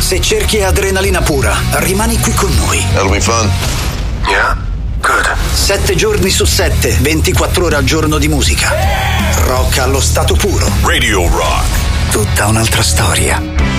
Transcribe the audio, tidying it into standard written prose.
Se cerchi adrenalina pura, rimani qui con noi. That'll be fun. Yeah, good. 7 giorni su 7, 24 ore al giorno di musica. Rock allo stato puro. Radio Rock. Tutta un'altra storia.